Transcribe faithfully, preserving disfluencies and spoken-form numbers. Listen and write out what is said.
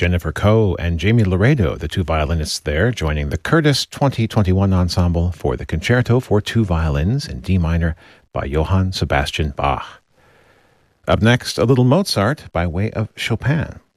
Jennifer Coe and Jamie Laredo, the two violinists there, joining the Curtis twenty twenty-one Ensemble for the Concerto for Two Violins in D minor by Johann Sebastian Bach. Up next, a little Mozart by way of Chopin.